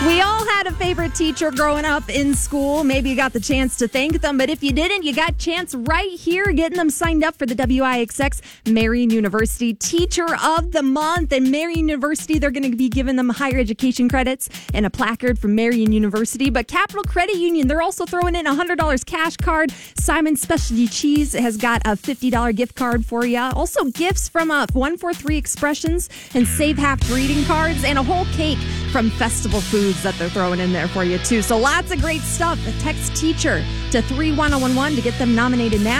We all had a favorite teacher growing up in school. Maybe you got the chance to thank them, but if you didn't, you got a chance right here getting them signed up for the WIXX Marian University Teacher of the Month. And Marian University, they're going to be giving them higher education credits and a placard from Marian University. But Capital Credit Union, they're also throwing in a $100 cash card. Simon's Specialty Cheese has got a $50 gift card for you. Also gifts from 143 Expressions and Save Half greeting cards and a whole cake from Festival Foods that they're throwing in there for you too. So lots of great stuff. Text teacher to 31011 to get them nominated now.